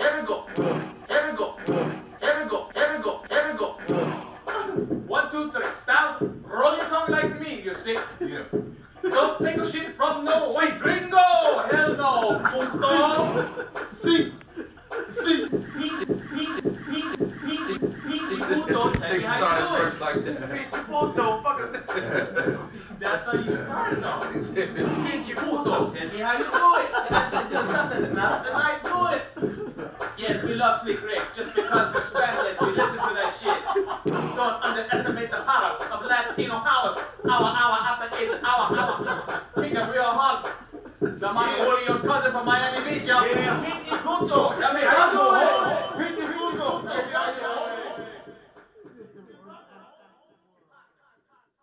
Here we go. Here we go. Here we go. Here we go. Here we go. 1, 2, 3. Stop. Roll your tongue like me, you see? Yeah. Don't take a shit from no white gringo. Hell no. Punto. Sí. Sí. Puto. Tell me how you do it. Like that. Puto. Fuck it. That's how you start, though. Pinche puto. Tell me how you do it. That's nothing.